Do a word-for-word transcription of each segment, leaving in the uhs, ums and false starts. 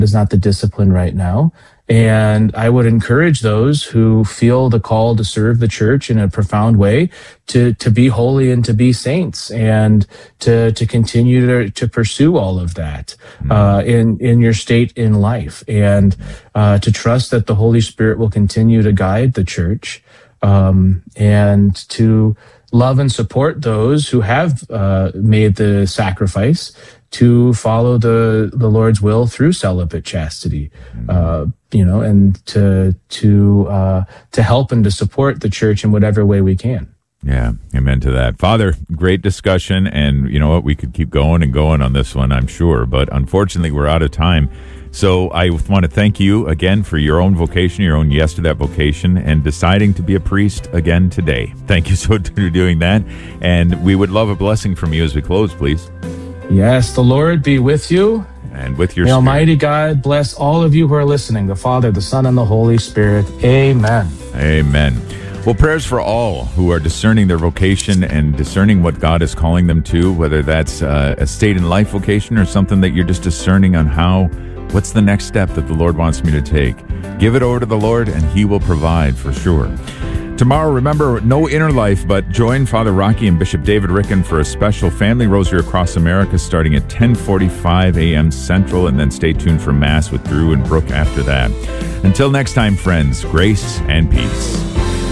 is not the discipline right now. And I would encourage those who feel the call to serve the church in a profound way to, to be holy and to be saints and to, to continue to, to pursue all of that uh, in, in your state in life, and uh, to trust that the Holy Spirit will continue to guide the church, um, and to love and support those who have uh, made the sacrifice to follow the, the Lord's will through celibate chastity, uh, you know, and to to uh, to help and to support the church in whatever way we can. Yeah, amen to that. Father, great discussion, and you know what, we could keep going and going on this one, I'm sure, but unfortunately we're out of time. So I want to thank you again for your own vocation, your own yes to that vocation, and deciding to be a priest again today. Thank you so much for doing that, and we would love a blessing from you as we close, please. Yes, the Lord be with you. And with your May spirit. Almighty God bless all of you who are listening, the Father, the Son, and the Holy Spirit. Amen. Amen. Well, prayers for all who are discerning their vocation and discerning what God is calling them to, whether that's uh, a state in life vocation or something that you're just discerning on how, what's the next step that the Lord wants me to take. Give it over to the Lord and He will provide for sure. Tomorrow, remember, no inner life, but join Father Rocky and Bishop David Ricken for a special Family Rosary Across America starting at ten forty-five a.m. Central, and then stay tuned for Mass with Drew and Brooke after that. Until next time, friends, grace and peace.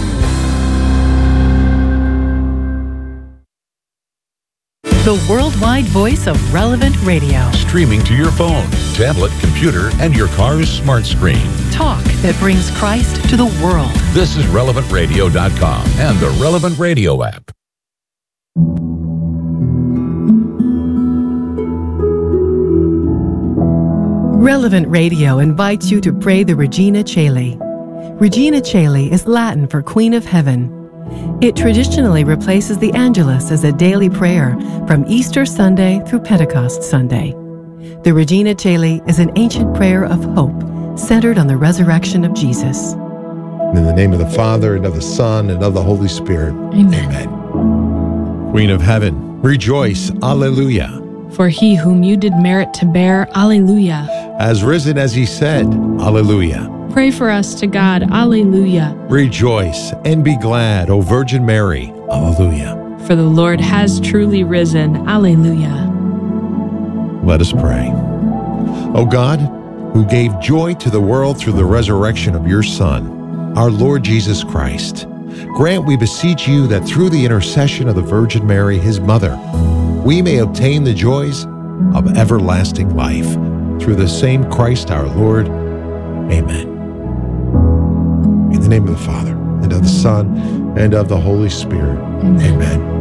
The worldwide voice of Relevant Radio. Streaming to your phone, tablet, computer, and your car's smart screen. Talk that brings Christ to the world. This is relevant radio dot com and the Relevant Radio app. Relevant Radio invites you to pray the Regina Caeli. Regina Caeli is Latin for Queen of Heaven. It traditionally replaces the Angelus as a daily prayer from Easter Sunday through Pentecost Sunday. The Regina Caeli is an ancient prayer of hope centered on the resurrection of Jesus. In the name of the Father, and of the Son, and of the Holy Spirit. Amen. Amen. Queen of Heaven, rejoice, Alleluia. For he whom you did merit to bear, Alleluia. As risen as he said, Alleluia. Pray for us to God, Alleluia. Rejoice and be glad, O Virgin Mary, Alleluia. For the Lord has truly risen, Alleluia. Let us pray. O God, who gave joy to the world through the resurrection of your Son, our Lord Jesus Christ, grant, we beseech you, that through the intercession of the Virgin Mary, his mother, we may obtain the joys of everlasting life. Through the same Christ our Lord. Amen. In the name of the Father, and of the Son, and of the Holy Spirit. Amen. Amen.